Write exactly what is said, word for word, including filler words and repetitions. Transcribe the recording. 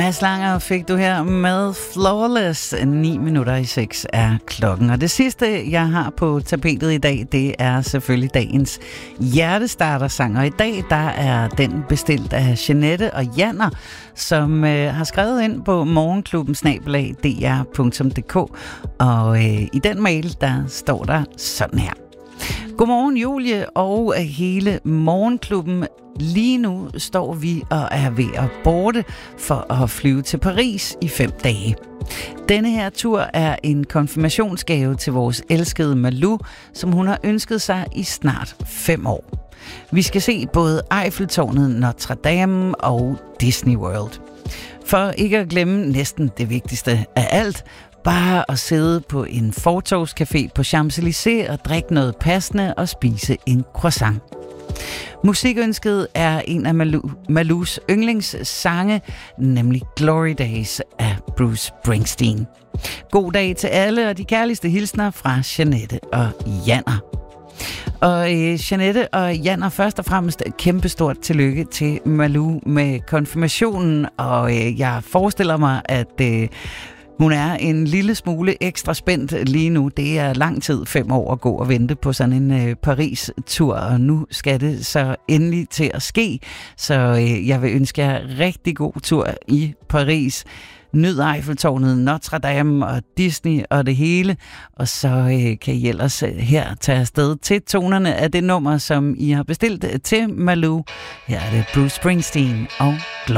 Mads Langer fik du her med Flawless. ni minutter i seks er klokken. Og det sidste, jeg har på tapetet i dag, det er selvfølgelig dagens hjertestartersang. Og i dag, der er den bestilt af Jeanette og Janner, som øh, har skrevet ind på morgenklubben snabel-a d r punktum d k. Og øh, i den mail, der står der sådan her. Godmorgen Julie og hele morgenklubben. Lige nu står vi og er ved at borte for at flyve til Paris i fem dage. Denne her tur er en konfirmationsgave til vores elskede Malou, som hun har ønsket sig i snart fem år. Vi skal se både Eiffeltårnet, Notre Dame og Disney World. For ikke at glemme næsten det vigtigste af alt, bare at sidde på en fortovscafé på Champs-Élysées og drikke noget passende og spise en croissant. Musikønsket er en af Malou, Malous yndlingssange, nemlig Glory Days af Bruce Springsteen. God dag til alle og de kærligste hilsner fra Jeanette og Janner. Og øh, Jeanette og Janner, først og fremmest kæmpestort tillykke til Malou med konfirmationen, og øh, jeg forestiller mig, at øh, hun er en lille smule ekstra spændt lige nu. Det er lang tid, fem år at gå og vente på sådan en øh, Paris-tur, og nu skal det så endelig til at ske. Så øh, jeg vil ønske jer rigtig god tur i Paris. Nyd Eiffeltårnet, Notre Dame og Disney og det hele. Og så øh, kan I ellers øh, her tage afsted til tonerne af det nummer, som I har bestilt til Malou. Her er det Bruce Springsteen og Glory.